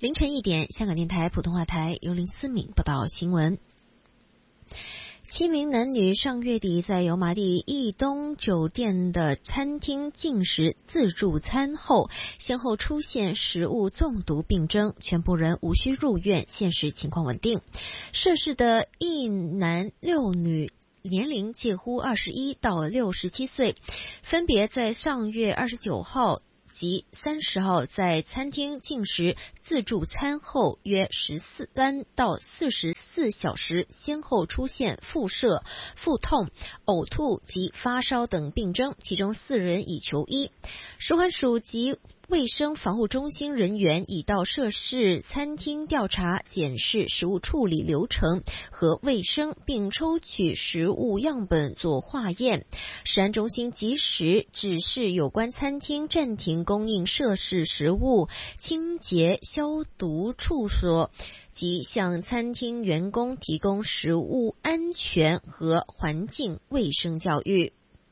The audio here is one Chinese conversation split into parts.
凌晨1点，香港电台普通话台由林思敏报道新闻。7名男女上月底在油麻地逸东酒店的餐厅进食自助餐后，先后出现食物中毒病症，全部人无需入院，现时情况稳定。涉事的1男6女年龄介乎21到67岁，分别在上月29号及30号在餐厅进食自助餐后约13到44小时，先后出现腹泻、腹痛、呕吐及发烧等病症，其中4人已求医。食环署及卫生防护中心人员已到涉事餐厅调查检视食物处理流程和卫生，并抽取食物样本做化验。食安中心及时指示有关餐厅暂停供应涉事食物，清洁消毒处所，及向餐厅员工提供食物安全和环境卫生教育。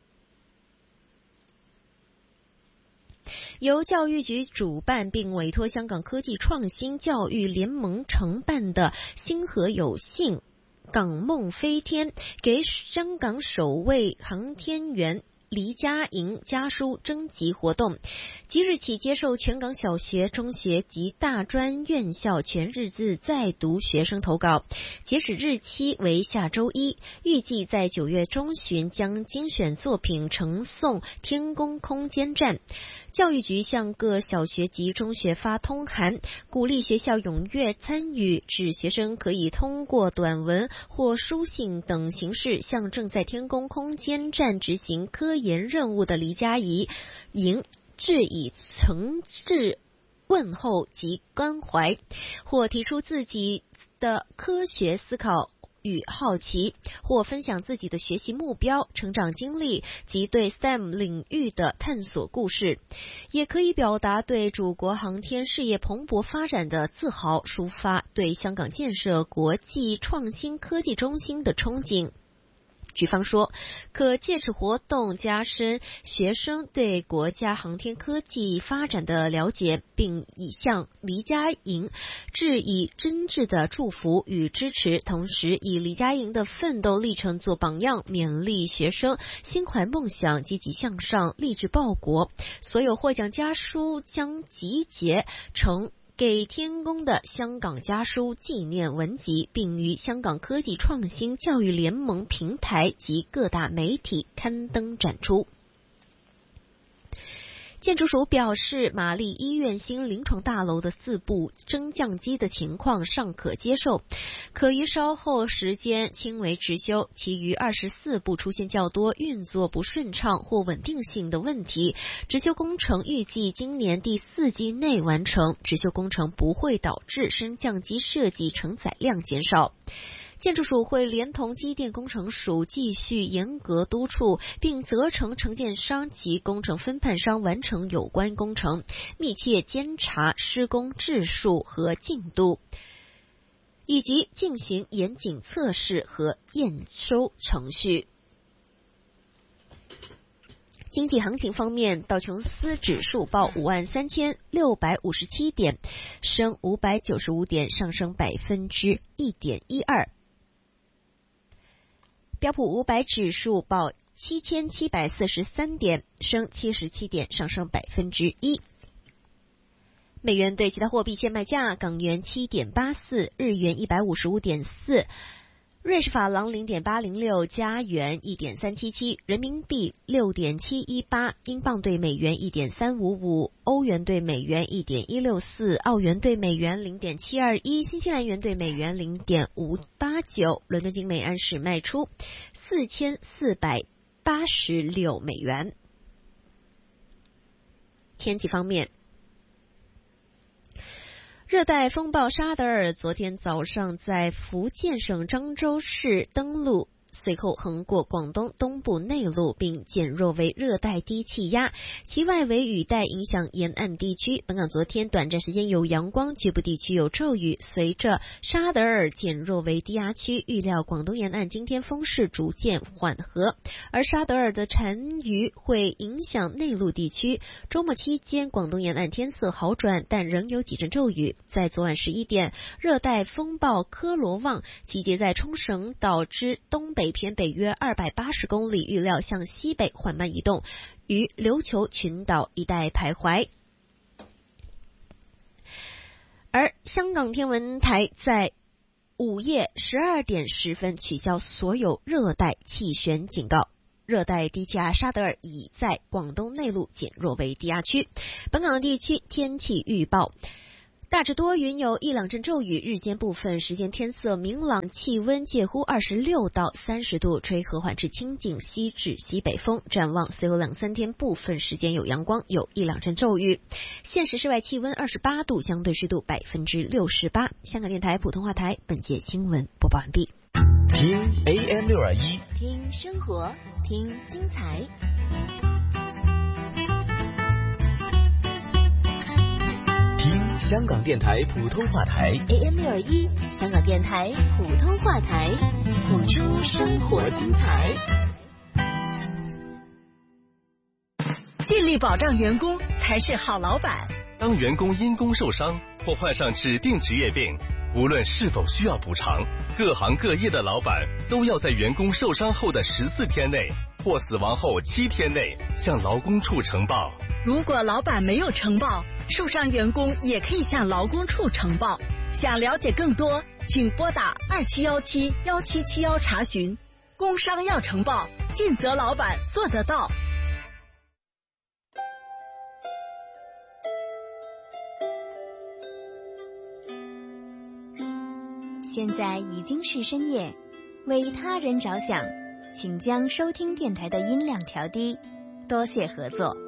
由教育局主办并委托香港科技创新教育联盟承办的星河有幸港梦飞天，给香港首位航天员黎佳莹家书征集活动，即日起接受全港小学、中学及大专院校全日制在读学生投稿，截止日期为下周一，预计在9月中旬将精选作品呈送天宫空间站。教育局向各小学及中学发通函，鼓励学校踊跃参与，指学生可以通过短文或书信等形式向正在天宫空间站执行科研任务的黎佳莹致以诚挚问候及关怀，或提出自己的科学思考与好奇，或分享自己的学习目标、成长经历及对 STEM 领域的探索故事，也可以表达对祖国航天事业蓬勃发展的自豪，抒发对香港建设国际创新科技中心的憧憬。局方说，可借此活动加深学生对国家航天科技发展的了解，并已向黎佳莹致以真挚的祝福与支持，同时以黎佳莹的奋斗历程做榜样，勉励学生心怀梦想、积极向上、立志报国。所有获奖家书将集结成给天宫的香港家书纪念文集，并于香港科技创新教育联盟平台及各大媒体刊登展出。建筑署表示，玛丽医院新临床大楼的4部升降机的情况尚可接受，可于稍后时间轻微执修，其余24部出现较多运作不顺畅或稳定性的问题，执修工程预计今年第4季内完成，执修工程不会导致升降机设计承载量减少。建筑署会连同机电工程署继续严格督促，并责成承建商及工程分判商完成有关工程，密切监察施工质数和进度，以及进行严谨测试和验收程序。经济行情方面，道琼斯指数报53657点，升595点，上升1.12%。标普500指数报7743点，升77点，上升1%。美元对其他货币现卖价：港元7.84，日元155.4，瑞士法郎0.806，加元1.377，人民币6.718，英镑对美元1.355，欧元对美元1.164，澳元对美元0.721，新西兰元对美元0.589。伦敦金每安士卖出4486美元。天气方面，热带风暴沙德尔昨天早上在福建省漳州市登陆随后横过广东东部内陆，并减弱为热带低气压，其外围雨带影响沿岸地区。本港昨天短暂时间有阳光，局部地区有骤雨。随着沙德尔减弱为低压区，预料广东沿岸今天风势逐渐缓和，而沙德尔的单余会影响内陆地区。周末期间，广东沿岸天色好转，但仍有几阵骤雨。在昨晚11点，热带风暴科罗旺集结在冲绳岛之东北偏北约280公里，预料向西北缓慢移动，于琉球群岛一带徘徊。而香港天文台在午夜12点10分取消所有热带气旋警告。热带低气压沙德尔已在广东内陆减弱为低压区。本港地区天气预报：大致多云，有一两阵骤雨，日间部分时间天色明朗，气温介乎26到30度，吹和缓至清劲西至西北风。展望随后2-3天部分时间有阳光，有一两阵骤雨。现时室外气温28度，相对湿度68%。香港电台普通话台本节新闻播报完毕。 听 AM621， 听生活，听精彩。 听香港电台普通话台 AM621，香港电台普通话台，谱出生活精彩。 尽力保障员工才是好老板。 当员工因工受伤或患上指定职业病，无论是否需要补偿，各行各业的老板都要在员工受伤后的14天内或死亡后7天内向劳工处呈报。 如果老板没有呈报，受伤员工也可以向劳工处呈报。想了解更多，请拨打27171771查询。工伤要呈报，尽责老板做得到。 现在已经是深夜，为他人着想，请将收听电台的音量调低，多谢合作。